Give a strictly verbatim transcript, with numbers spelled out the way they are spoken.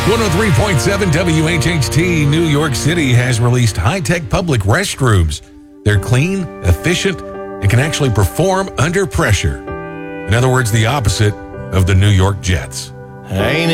one oh three point seven W H H T New York City has released high-tech public restrooms. They're clean, efficient, and can actually perform under pressure. In other words, the opposite of the New York Jets. Ain't